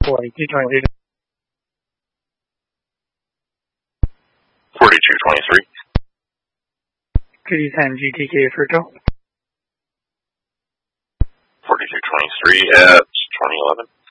4223. 4223. Could you send GTK for Joe? 4223 at 2011.